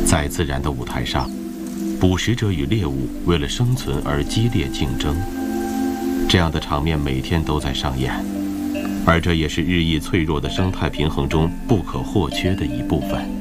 在自然的舞台上，捕食者与猎物为了生存而激烈竞争，这样的场面每天都在上演，而这也是日益脆弱的生态平衡中不可或缺的一部分。